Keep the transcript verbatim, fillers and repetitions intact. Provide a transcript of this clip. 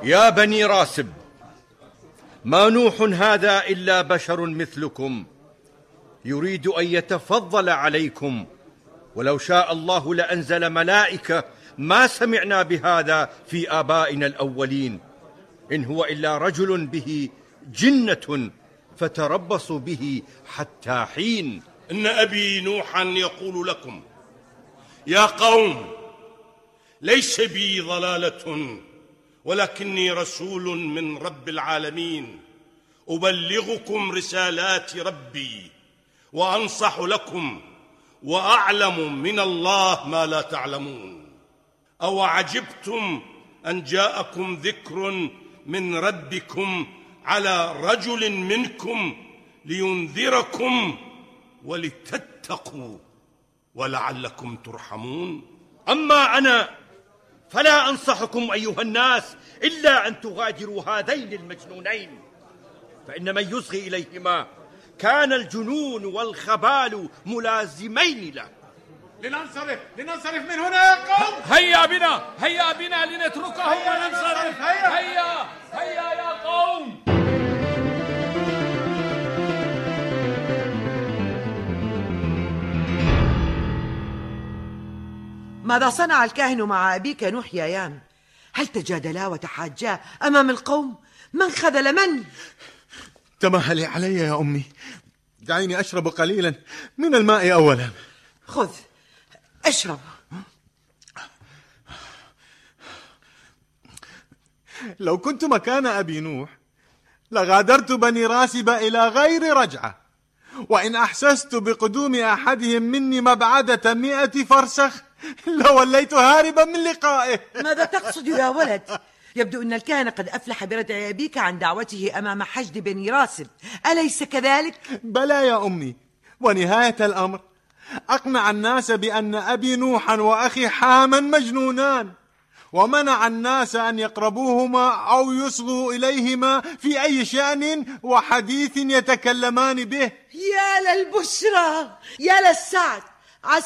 يا بني راسب، ما نوح هذا إلا بشر مثلكم، يريد أن يتفضل عليكم، ولو شاء الله لأنزل ملائكة ما سمعنا بهذا في آبائنا الأولين، إن هو إلا رجل به جنة فتربصوا به حتى حين. إن أبي نوحا يقول لكم: يا قوم، ليس بي ضلالة، ولكني رسول من رب العالمين، أبلغكم رسالات ربي وأنصح لكم، وأعلم من الله ما لا تعلمون. أو عجبتم أن جاءكم ذكر من ربكم على رجل منكم لينذركم ولتتقوا ولعلكم ترحمون. أما أنا فلا أنصحكم أيها الناس إلا أن تغادروا هذين المجنونين، فإن من يصغي إليهما كان الجنون والخبال ملازمين له. لننصرف لننصرف من هنا يا قوم. هيا بنا هيا بنا لنتركهم وننصرف. هيا هيا هيا يا قوم. ماذا صنع الكاهن مع أبيك نوح يا يام؟ هل تجادلا وتحاجا أمام القوم؟ من خذل من؟ تمهلي علي يا أمي، دعيني أشرب قليلا من الماء أولا. خذ أشرب. لو كنت مكان أبي نوح لغادرت بني راسب إلى غير رجعة، وإن أحسست بقدوم أحدهم مني مبعدة مئة فرسخ لوليت هاربا من لقائه. ماذا تقصد يا ولد؟ يبدو أن الكاهن قد أفلح بردع أبيك عن دعوته أمام حشد بني راسب، أليس كذلك؟ بلى يا أمي، ونهاية الأمر أقنع الناس بأن أبي نوحا وأخي حاما مجنونان، ومنع الناس أن يقربوهما أو يصغوا إليهما في أي شأن وحديث يتكلمان به. يا للبشرى، يا للسعد،